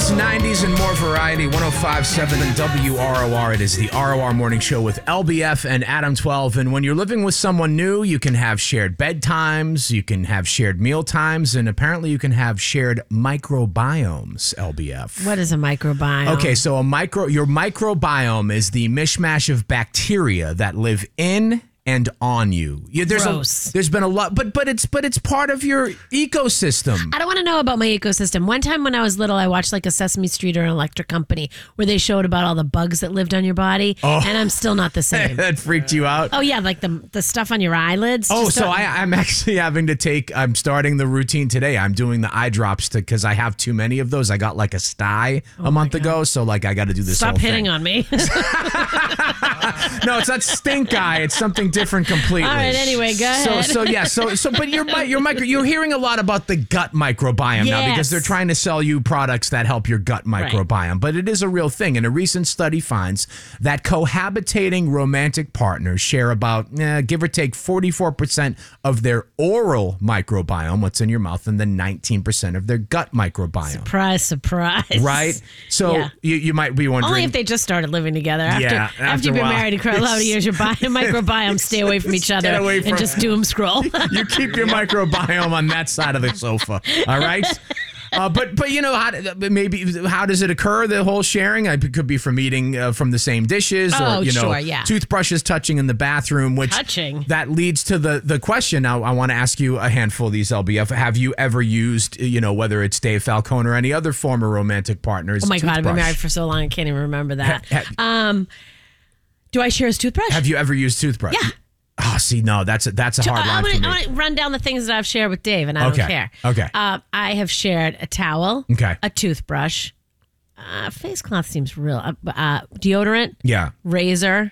80s, 90s, and more variety. 105.7 and WROR. It is the ROR Morning Show with LBF and Adam 12. And when you're living with someone new, you can have shared bedtimes, you can have shared meal times, and apparently you can have shared microbiomes, LBF. What is a microbiome? Okay, so your microbiome is the mishmash of bacteria that live in and on you. Gross. There's been a lot, but it's part of your ecosystem. I don't want to know about my ecosystem. One time when I was little, I watched like a Sesame Street or an Electric Company where they showed about all the bugs that lived on your body, and I'm still not the same. That freaked you out? Oh yeah, like the stuff on your eyelids. Oh, so I'm actually having to I'm starting the routine today. I'm doing the eye drops because I have too many of those. I got like a sty a month ago, so like I got to do this. Stop hitting on me. No, it's not stink eye. It's something different completely. All right, anyway, go ahead. But you're hearing a lot about the gut microbiome now because they're trying to sell you products that help your gut microbiome. Right. But it is a real thing, and a recent study finds that cohabitating romantic partners share about, give or take, 44% of their oral microbiome, what's in your mouth, and then 19% of their gut microbiome. Surprise, surprise. Right? So you might be wondering. Only if they just started living together. After you've been married for a lot of years, your microbiome stay away from each other and just doom scroll. You keep your microbiome on that side of the sofa. All right? But you know, how does it occur, the whole sharing? It could be from eating from the same dishes or, toothbrushes touching in the bathroom. That leads to the question. Now, I want to ask you a handful of these, LBF. Have you ever used, whether it's Dave Falcone or any other former romantic partners? Oh, my God. I've been married for so long, I can't even remember that. Do I share his toothbrush? Have you ever used toothbrush? Yeah. Oh, see, no, that's a hard line for me. I want to run down the things that I've shared with Dave, and I don't care. Okay. I have shared a towel, a toothbrush, face cloth seems real, deodorant, razor,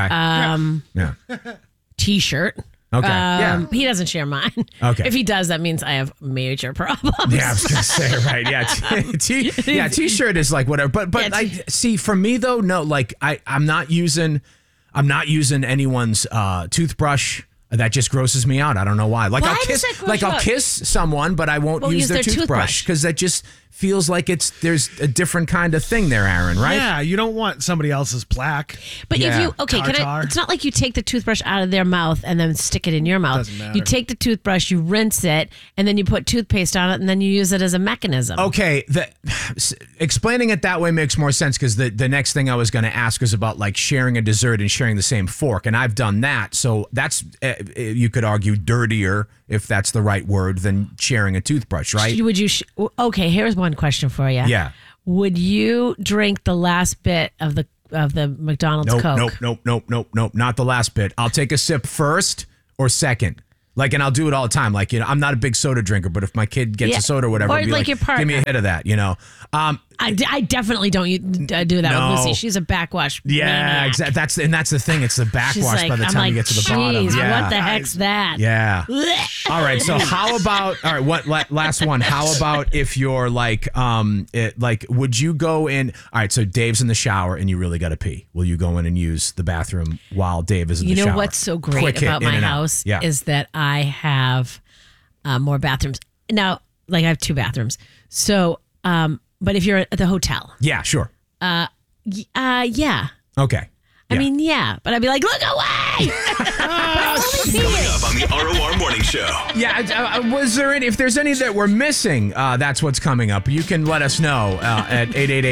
T-shirt. Okay. He doesn't share mine. Okay. If he does, that means I have major problems. Yeah, I was gonna say, right. Yeah. T-shirt is like whatever. But I see, for me though, no, like I'm not using anyone's toothbrush. That just grosses me out. I don't know why. Like I'll kiss someone, but I won't use their toothbrush because that just feels like there's a different kind of thing there, Aaron, right? Yeah, you don't want somebody else's plaque. But if you it's not like you take the toothbrush out of their mouth and then stick it in your mouth. Doesn't matter. You take the toothbrush, you rinse it, and then you put toothpaste on it, and then you use it as a mechanism. Okay, explaining it that way makes more sense because the next thing I was going to ask was about like sharing a dessert and sharing the same fork, and I've done that. So that's you could argue dirtier, if that's the right word, than sharing a toothbrush, right? Would you? Okay, here's one question for you. Yeah. Would you drink the last bit of the McDonald's Coke? Nope. Not the last bit. I'll take a sip first or second. Like, and I'll do it all the time. Like, I'm not a big soda drinker, but if my kid gets a soda or whatever, or like your partner, give me a hit of that, I definitely don't do that with Lucy. She's a backwash. Yeah, exactly. That's the thing. It's the backwash by the time you get to the bottom. Yeah. What the heck's that? Yeah. All right. So how about last one? How about if you're would you go in? All right. So Dave's in the shower and you really got to pee. Will you go in and use the bathroom while Dave is in the shower? You know what's so great about my house is that I have more bathrooms now. Like I have 2 bathrooms. So. But if you're at the hotel. Yeah, sure. Yeah. Okay. I mean, but I'd be like, look away! Coming up on the ROR Morning Show. Yeah, if there's any that we're missing, that's what's coming up. You can let us know at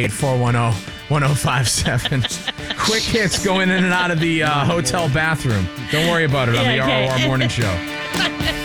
888-410-1057. Quick hits going in and out of the hotel bathroom. Don't worry about it on the ROR Morning Show.